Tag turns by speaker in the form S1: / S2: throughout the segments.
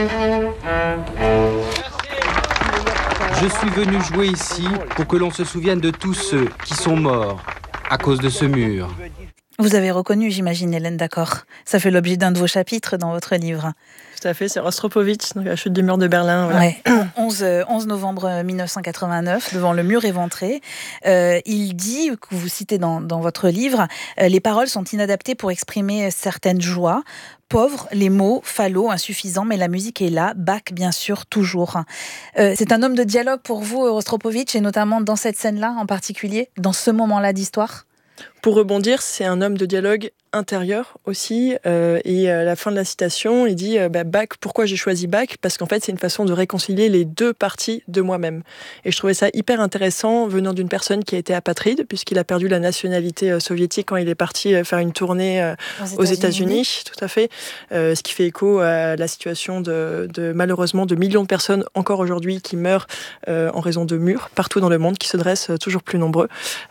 S1: Je suis venu jouer ici pour que l'on se souvienne de tous ceux qui sont morts à cause de ce mur.
S2: Vous avez reconnu, j'imagine, Hélène Dackor. Ça fait l'objet d'un de vos chapitres dans votre livre.
S3: Tout à fait, c'est Rostropovitch, donc la chute du mur de Berlin.
S2: Voilà. Ouais. 11 novembre 1989, devant le mur éventré. Il dit, que vous citez dans votre livre, les paroles sont inadaptées pour exprimer certaines joies. Pauvres, les mots, fallot, insuffisants, mais la musique est là, Bach bien sûr, toujours. C'est un homme de dialogue pour vous, Rostropovitch, et notamment dans cette scène-là en particulier, dans ce moment-là d'histoire ?
S3: Pour rebondir, c'est un homme de dialogue intérieur aussi, et à la fin de la citation, il dit Bach, pourquoi j'ai choisi Bach ? Parce qu'en fait, c'est une façon de réconcilier les deux parties de moi-même. Et je trouvais ça hyper intéressant venant d'une personne qui a été apatride, puisqu'il a perdu la nationalité soviétique quand il est parti faire une tournée aux États-Unis, tout à fait, ce qui fait écho à la situation de malheureusement de millions de personnes encore aujourd'hui qui meurent en raison de murs partout dans le monde, qui se dressent toujours plus nombreux.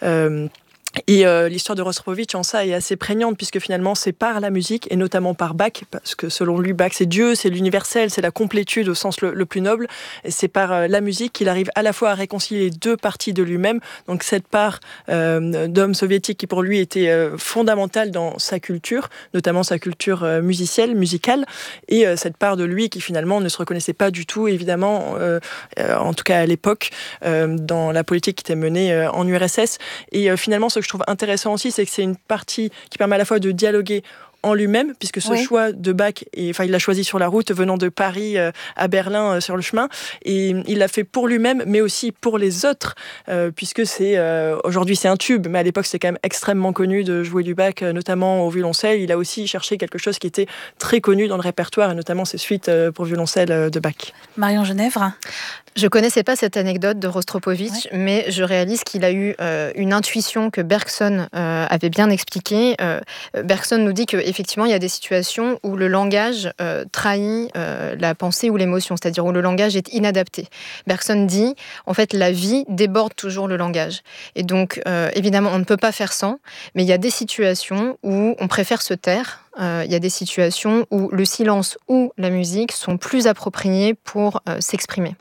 S3: Et l'histoire de Rostropovitch en ça est assez prégnante, puisque finalement c'est par la musique et notamment par Bach, parce que selon lui Bach c'est Dieu, c'est l'universel, c'est la complétude au sens le plus noble, et c'est par la musique qu'il arrive à la fois à réconcilier les deux parties de lui-même, donc cette part d'homme soviétique qui pour lui était fondamentale dans sa culture, notamment sa culture musicale, et cette part de lui qui finalement ne se reconnaissait pas du tout évidemment, en tout cas à l'époque, dans la politique qui était menée en URSS, et finalement ce que je trouve intéressant aussi, c'est que c'est une partie qui permet à la fois de dialoguer en lui-même, puisque ce choix de Bach, il l'a choisi sur la route, venant de Paris à Berlin sur le chemin, et il l'a fait pour lui-même, mais aussi pour les autres, puisque c'est aujourd'hui c'est un tube, mais à l'époque c'était quand même extrêmement connu de jouer du Bach, notamment au violoncelle. Il a aussi cherché quelque chose qui était très connu dans le répertoire, et notamment ses suites pour violoncelle de Bach.
S2: Marion Genèvre.
S4: Je connaissais pas cette anecdote de Rostropovitch, mais je réalise qu'il a eu une intuition que Bergson avait bien expliquée. Bergson nous dit qu'effectivement, il y a des situations où le langage trahit la pensée ou l'émotion, c'est-à-dire où le langage est inadapté. Bergson dit, en fait, la vie déborde toujours le langage. Et donc, évidemment, on ne peut pas faire sans, mais il y a des situations où on préfère se taire. Il y a des situations où le silence ou la musique sont plus appropriés pour s'exprimer.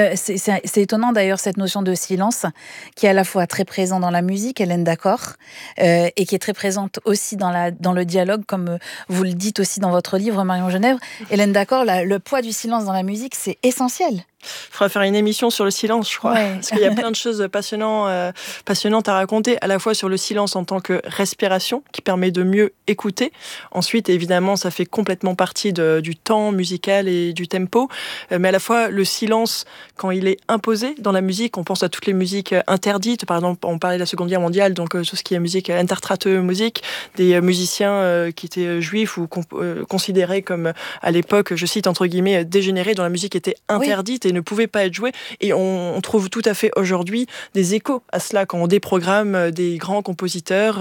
S2: C'est étonnant d'ailleurs cette notion de silence qui est à la fois très présente dans la musique, Hélène Dackor, et qui est très présente aussi dans le dialogue, comme vous le dites aussi dans votre livre, Marion Genèvre. Hélène Dackor, le poids du silence dans la musique, c'est essentiel.
S3: Il faudra faire une émission sur le silence, je crois. Ouais. Parce qu'il y a plein de choses passionnantes à raconter, à la fois sur le silence en tant que respiration, qui permet de mieux écouter. Ensuite, évidemment, ça fait complètement partie du temps musical et du tempo. Mais à la fois, le silence, quand il est imposé dans la musique, on pense à toutes les musiques interdites. Par exemple, on parlait de la Seconde Guerre mondiale, donc tout ce qui est musique Entertrate Musik, des musiciens qui étaient juifs ou considérés comme, à l'époque, je cite entre guillemets, dégénérés, dont la musique était interdite et ne pouvait pas être joué. Et on trouve tout à fait aujourd'hui des échos à cela quand on déprogramme des grands compositeurs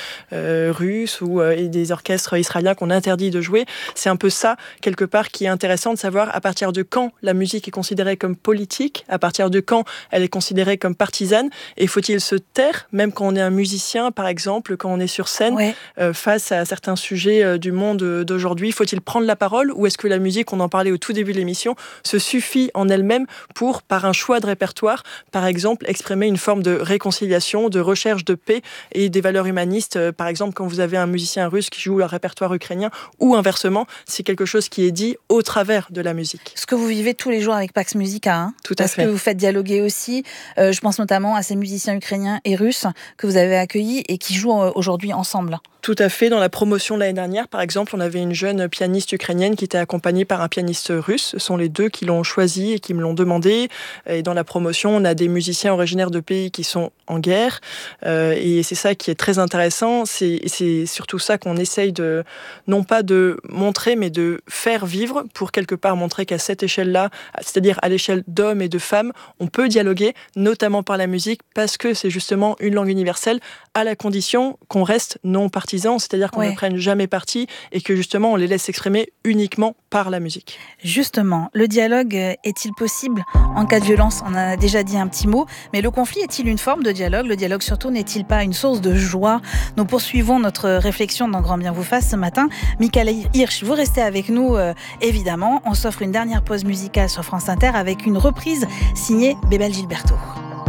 S3: russes ou et des orchestres israéliens qu'on interdit de jouer. C'est un peu ça, quelque part, qui est intéressant de savoir à partir de quand la musique est considérée comme politique, à partir de quand elle est considérée comme partisane, et faut-il se taire, même quand on est un musicien, par exemple, quand on est sur scène, face à certains sujets du monde d'aujourd'hui, faut-il prendre la parole, ou est-ce que la musique, on en parlait au tout début de l'émission, se suffit en elle-même pour, par un choix de répertoire, par exemple, exprimer une forme de réconciliation, de recherche de paix et des valeurs humanistes. Par exemple, quand vous avez un musicien russe qui joue un répertoire ukrainien, ou inversement, c'est quelque chose qui est dit au travers de la musique.
S2: Ce que vous vivez tous les jours avec Pax Musica,
S3: tout à fait.
S2: Parce que vous faites dialoguer aussi, je pense notamment à ces musiciens ukrainiens et russes que vous avez accueillis et qui jouent aujourd'hui ensemble.
S3: Tout à fait. Dans la promotion de l'année dernière, par exemple, on avait une jeune pianiste ukrainienne qui était accompagnée par un pianiste russe. Ce sont les deux qui l'ont choisi et qui me l'ont demandé. Et dans la promotion, on a des musiciens originaires de pays qui sont en guerre. Et c'est ça qui est très intéressant. C'est surtout ça qu'on essaye de, non pas de montrer, mais de faire vivre pour quelque part montrer qu'à cette échelle-là, c'est-à-dire à l'échelle d'hommes et de femmes, on peut dialoguer, notamment par la musique, parce que c'est justement une langue universelle à la condition qu'on reste non partisan, c'est-à-dire qu'on ne prenne jamais parti et que justement on les laisse s'exprimer uniquement par la musique.
S2: Justement, le dialogue est-il possible en cas de violence ? On en a déjà dit un petit mot, mais le conflit est-il une forme de dialogue ? Le dialogue surtout n'est-il pas une source de joie ? Nous poursuivons notre réflexion dans Grand Bien vous fasse ce matin. Michael Hirsch, vous restez avec nous évidemment. On s'offre une dernière pause musicale sur France Inter avec une reprise signée Bebel Gilberto.